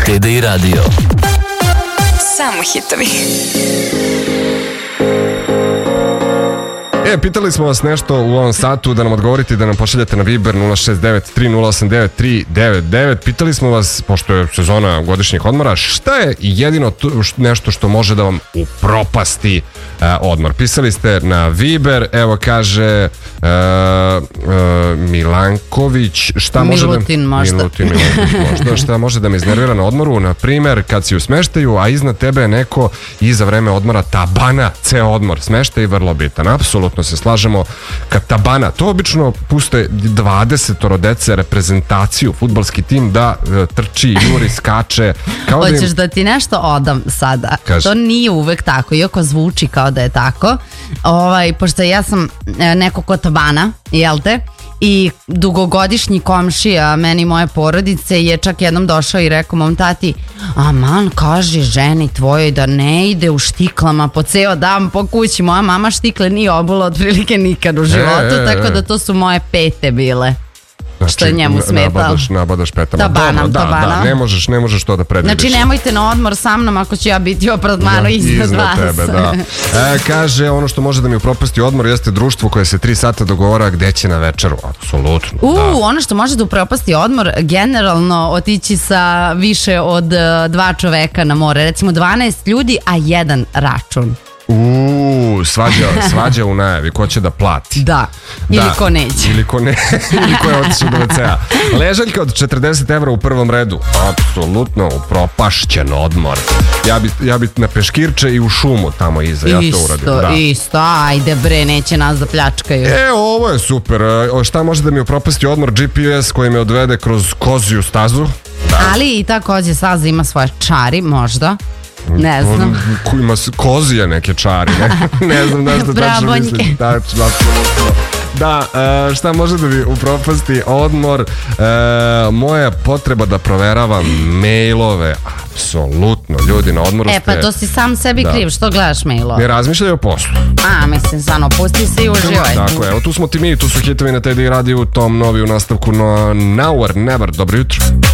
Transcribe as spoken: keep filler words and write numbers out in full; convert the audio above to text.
T D I Radio. Samo hitovi. E, pitali smo vas nešto u ovom satu da nam odgovorite i da nam pošaljete na Viber nula šest devet tri nula osam devet tri devet devet. Pitali smo vas, pošto je sezona godišnjih odmora, šta je jedino tu, nešto što može da vam upropasti uh, odmor? Pisali ste na Viber, evo kaže uh, uh, Milanković, šta može Milutin, da... možda. Milutin, Milutin, možda. Šta može da me iznervira na odmoru? Na primer, kad si u smeštaju, a iznad tebe je neko i za vreme odmora tabana ceo odmor. Smeštaj je vrlo bitan, apsolutno se slažemo. Kad tabana, to obično puste dvadesetoro dece, reprezentaciju, fudbalski tim da uh, trči, juri, skače. Kao Hoćeš da, im... da ti nešto odam sada? Kaži. To nije uvek tako, iako zvuči kao da je tako. Ovaj, pošto ja sam neko ko tabana, jel te? I dugogodišnji komšija meni i moje porodice je čak jednom došao i rekao mom tati, aman, kaži ženi tvojoj da ne ide u štiklama po ceo dan po kući. Moja mama štikle nije obula otprilike nikad u životu, e, e, tako da to su moje pete bile. Znači, što je njemu smetalo. Nabadaš, nabadaš petama. Tabana, Dobro, da, tabana. da, ne možeš, ne možeš to da predvidiš. Znači nemojte na odmor sa mnom ako ću ja biti u apartmanu Da, iznad, iznad vas. tebe, da. E, kaže, ono što može da mi upropasti odmor jeste društvo koje se tri sata dogovara gde će na večeru. Apsolutno, U, da. ono što može da upropasti odmor, generalno otići sa više od uh, dva čoveka na more. Recimo dvanaest ljudi, a jedan račun. Uuu, svađa, svađa u najavi, ko će da plati. Da, ili Da. ko neće. Ili ko ne, ili ko je otišao do ve cea. Ležaljka od četrdeset evra u prvom redu. Apsolutno upropašćen odmor. Ja bi, ja bi na peškirče i u šumu tamo iza, ja to uradim. Isto, Da. isto, ajde bre, neće nas da pljačkaju. E, ovo je super. E, šta može da mi upropasti odmor? G P S koji me odvede kroz koziju stazu. Ali i ta kozja staza ima svoje čari, možda. Ne znam. On, ima s- kozije neke čari, ne, ne znam da što tačno Brabonjke. mislim. Tačno, apsolutno. Da, e, šta može da mi upropasti odmor? E, moja potreba da proveravam mailove, apsolutno, ljudi na odmoru E, ste... pa to si sam sebi Da. kriv, što gledaš mailo? Ne razmišljaju o poslu. A, mislim, stvarno, pusti se i uživaj. Tako je, evo tu smo ti mi, tu su hitovi na T D I Radio, Tom Novi u nastavku na Now or Never. Dobro jutro.